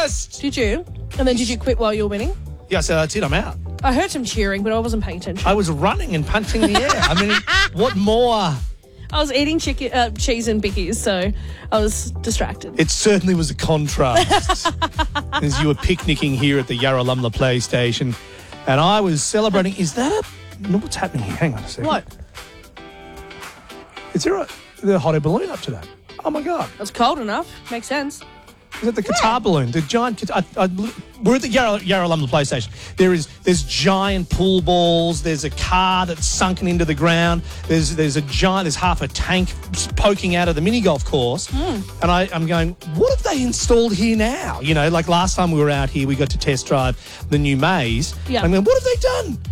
first. Did you? And then did you quit while you were winning? Yeah, I said, that's it, I'm out. I heard some cheering, but I wasn't paying attention. I was running and punching the air. I mean, what more? I was eating cheese and bickies, so I was distracted. It certainly was a contrast as you were picnicking here at the Yarralumla Play Station, and I was celebrating. Is that a... No, what's happening here? Hang on a second. What? Is there a hot air balloon up today? Oh, my God. It's cold enough. Makes sense. Is that the Qatar balloon? The giant... we're at the Yarralumla Play Station. There's giant pool balls. There's a car that's sunken into the ground. There's half a tank poking out of the mini golf course. And I'm going, what have they installed here now? You know, like last time we were out here, we got to test drive the new maze. Yeah. I'm going, what have they done?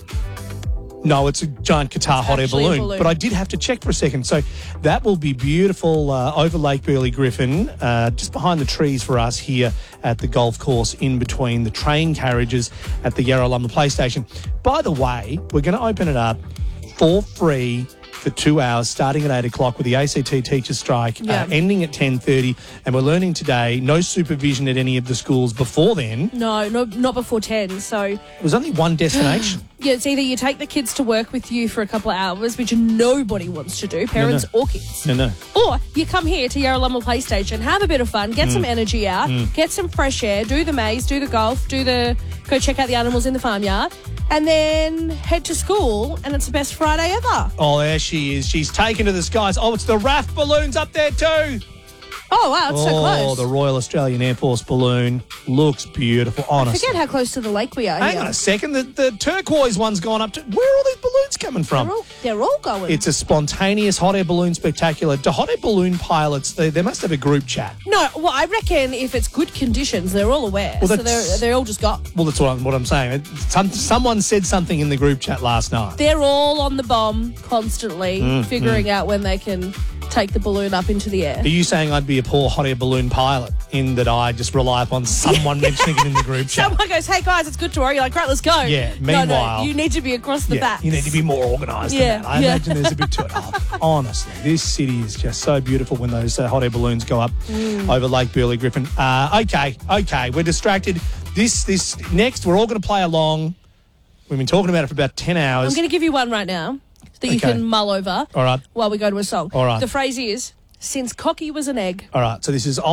No, it's a giant Qatar hot air balloon. But I did have to check for a second. So that will be beautiful over Lake Burley Griffin, just behind the trees for us here at the golf course in between the train carriages at the Yarralumla Play Station. By the way, we're going to open it up for free for 2 hours, starting at 8 o'clock with the ACT teacher strike, ending at 10:30. And we're learning today, no supervision at any of the schools before then. No, not before 10. So There's only one destination. yeah, it's either you take the kids to work with you for a couple of hours, which nobody wants to do, parents or kids. No. Or you come here to Yarralumla Play Station, have a bit of fun, get some energy out, get some fresh air, do the maze, do the golf, go check out the animals in the farmyard, and then head to school, and it's the best Friday ever. Oh, there she is. She's taken to the skies. Oh, it's the RAF balloons up there too. Oh, wow, it's so close. Oh, the Royal Australian Air Force balloon looks beautiful, honestly. Forget how close to the lake we are Hang here. on a second. The turquoise one's gone up to... Where are all these balloons coming from? They're all going. It's a spontaneous hot air balloon spectacular. Do hot air balloon pilots, they must have a group chat. No, well, I reckon if it's good conditions, they're all aware. Well, so they're all just got... Well, that's what I'm saying. Someone said something in the group chat last night. They're all on the bomb constantly, figuring out when they can take the balloon up into the air. Are you saying I'd be a poor hot air balloon pilot in that I just rely upon someone mentioning it in the group chat? Someone goes, hey, guys, it's good tomorrow. You're like, great, let's go. Yeah, meanwhile... No, you need to be across the back. You need to be more organised than that. I imagine there's a bit to it. Oh, honestly, this city is just so beautiful when those hot air balloons go up over Lake Burley Griffin. Okay, we're distracted. This next, we're all going to play along. We've been talking about it for about 10 hours. I'm going to give you one right now that you can mull over while we go to a song. All right. The phrase is, since cocky was an egg. All right, so this is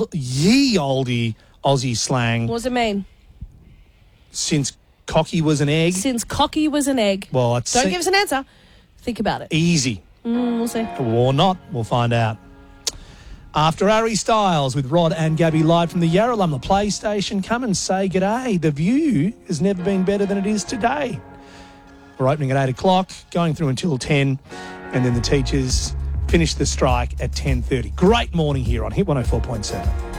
oldie Aussie slang. What does it mean? Since cocky was an egg? Since cocky was an egg. Well, Don't give us an answer. Think about it. Easy. We'll see. Or not. We'll find out. After Harry Styles with Rod and Gabby live from the Yarralumla Play Station, come and say g'day. The view has never been better than it is today. We're opening at 8 o'clock, going through until 10, and then the teachers finish the strike at 10:30. Great morning here on Hit 104.7.